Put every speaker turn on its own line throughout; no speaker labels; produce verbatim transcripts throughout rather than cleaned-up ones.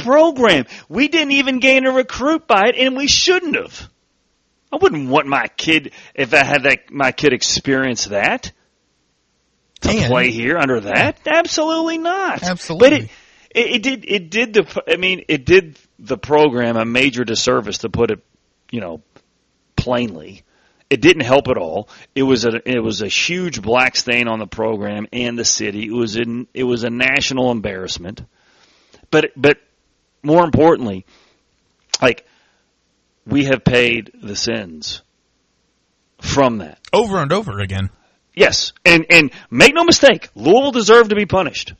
program. We didn't even gain a recruit by it, and we shouldn't have. I wouldn't want my kid, if I had that, my kid experience that, to
and,
play here under that. Absolutely not.
Absolutely.
But it, it, it did. It did the. I mean, it did the program a major disservice, to put it, you know, plainly. It didn't help at all. It was a. It was a huge black stain on the program and the city. It was in. It was a national embarrassment. But but more importantly, like, we have paid the sins from that.
Over and over again.
Yes. And, and make no mistake, Louisville deserved to be punished.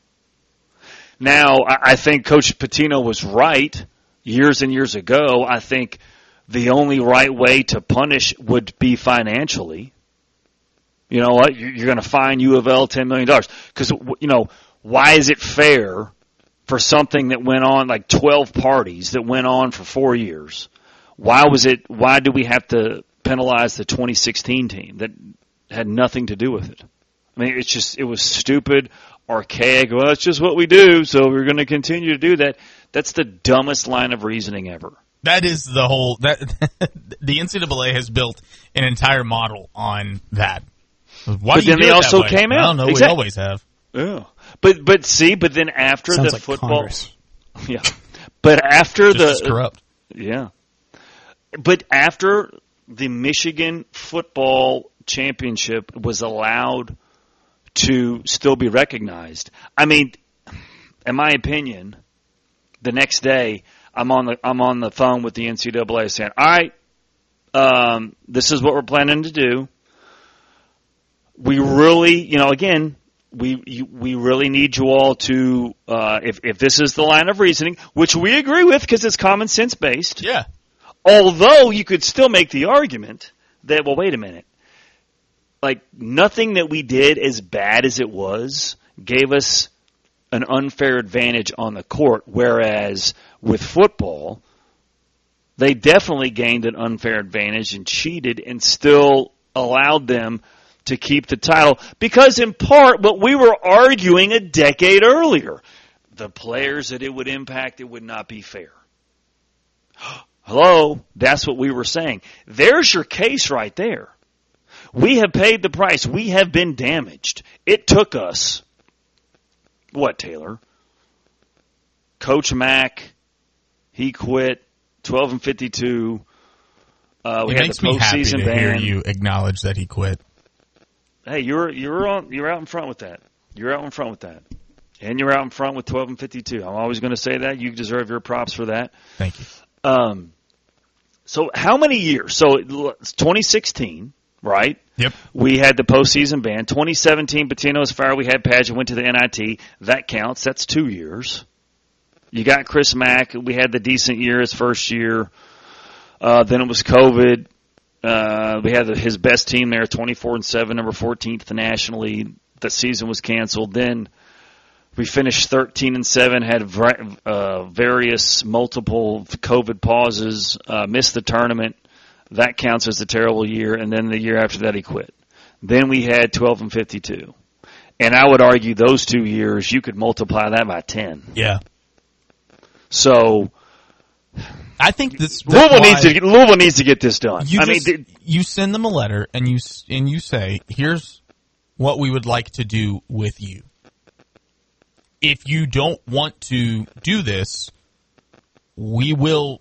Now, I, I think Coach Pitino was right years and years ago. I think the only right way to punish would be financially. You know what? You're going to fine U of L ten million dollars. Because, you know, why is it fair for something that went on, like twelve parties that went on for four years? Why was it? Why do we have to penalize the twenty sixteen team that had nothing to do with it? I mean, it's just, it was stupid, archaic. Well, it's just what we do, so we're going to continue to do that. That's the dumbest line of reasoning ever.
That is the whole, that the N C double A has built an entire model on that. Why
but
do you
then
do
they
it
also
that way?
came out.
I don't know.
Exactly.
We always have.
Yeah. But but see, but then after
Sounds
the
like
football,
Congress.
yeah. But after
Just
the
as corrupt.
yeah. But after the Michigan football championship was allowed to still be recognized, I mean, in my opinion, the next day I'm on the I'm on the phone with the N C double A saying, "All right, um, this is what we're planning to do. We really, you know, again." We you, we really need you all to, uh, if if this is the line of reasoning, which we agree with because it's common sense based.
Yeah.
Although you could still make the argument that, well, wait a minute, like nothing that we did, as bad as it was, gave us an unfair advantage on the court. Whereas with football, they definitely gained an unfair advantage and cheated and still allowed them to keep the title, because in part what we were arguing a decade earlier, the players that it would impact, it would not be fair. Hello, that's what we were saying. There's your case right there. We have paid the price. We have been damaged. It took us, what, Taylor? Coach Mack, he quit, twelve and fifty-two. Uh, we
it
had
makes
the
me happy
postseason
to
ban.
hear you acknowledge that he quit.
Hey, you're you're on you're out in front with that. You're out in front with that, and you're out in front with twelve and fifty-two. I'm always going to say that. You deserve your props for that.
Thank you.
Um, so how many years? So it's twenty sixteen, right?
Yep.
We had the postseason ban. twenty seventeen, Pitino was fired. We had Padgett, went to the N I T. That counts. That's two years. You got Chris Mack. We had the decent year his first year. Uh, then it was COVID. Uh, we had the, his best team there, twenty-four and seven, number fourteenth nationally. The season was canceled. Then we finished thirteen and seven, had uh, various multiple COVID pauses, uh, missed the tournament. That counts as a terrible year. And then the year after that, he quit. Then we had twelve and fifty-two. And I would argue those two years, you could multiply that by ten.
Yeah.
So
I think this
Louisville needs to get, Louisville needs to get this done.
You
I
just,
mean,
you send them a letter and you and you say, "Here's what we would like to do with you. If you don't want to do this, we will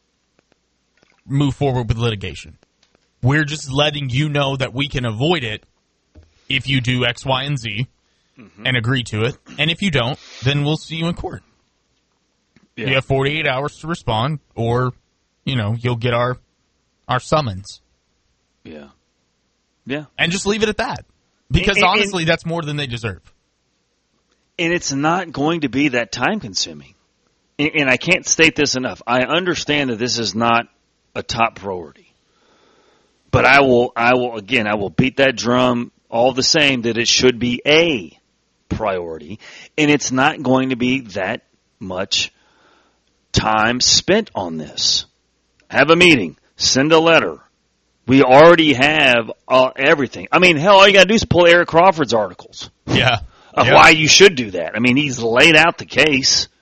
move forward with litigation. We're just letting you know that we can avoid it if you do X, Y, and Z mm-hmm. and agree to it. And if you don't, then we'll see you in court. Yeah. You have forty-eight hours to respond, or, you know, you'll get our our summons.
Yeah. Yeah.
And just leave it at that. Because
and, and,
honestly, and, that's more than they deserve.
And it's not going to be that time-consuming. And, and I can't state this enough. I understand that this is not a top priority. But I will, I will again, I will beat that drum all the same that it should be a priority. And it's not going to be that much time spent on this. Have a meeting. Send a letter. We already have uh, everything. I mean, hell, all you got to do is pull Eric Crawford's articles.
Yeah.
Of
yeah.
why you should do that. I mean, he's laid out the case.